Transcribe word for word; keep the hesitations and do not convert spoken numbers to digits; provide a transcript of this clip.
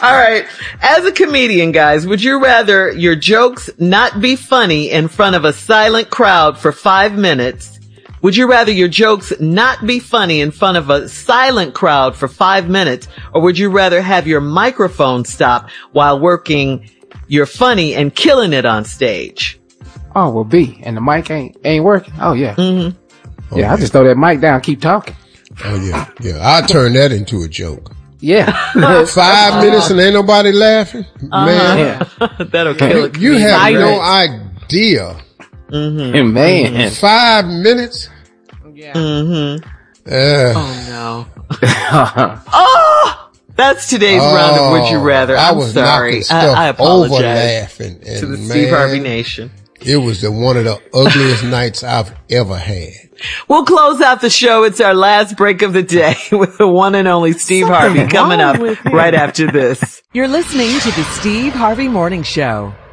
All right. As a comedian, guys, would you rather your jokes not be funny in front of a silent crowd for five minutes? Would you rather your jokes not be funny in front of a silent crowd for five minutes? Or would you rather have your microphone stop while working your funny and killing it on stage? Oh, well, B. And the mic ain't ain't working? Oh, yeah. Mm-hmm. Oh, yeah, yeah, I just throw that mic down, keep talking. Oh, yeah. Yeah, I'll turn that into a joke. Yeah. Five minutes and ain't nobody laughing? Uh-huh. Man. Yeah. That'll kill it. You have no idea. Mm-hmm. Man. Mm-hmm. Five minutes? Yeah. Mm-hmm. Uh, oh, no. Oh! That's today's oh, round of Would You Rather. I'm I was sorry. I, I apologize over laughing. And to the man, Steve Harvey Nation. It was the one of the ugliest nights I've ever had. We'll close out the show. It's our last break of the day with the one and only Steve Something Harvey coming up with him. right after this. You're listening to the Steve Harvey Morning Show.